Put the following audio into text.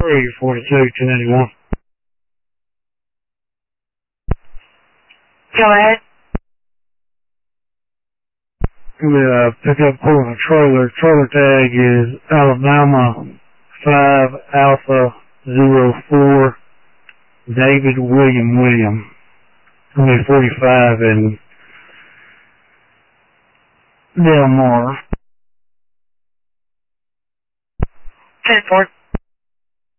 42, 291. Go ahead. Pick up pulling a trailer. Trailer tag is Alabama 5 Alpha 04 David William. 45 in Del Mar. 10-4.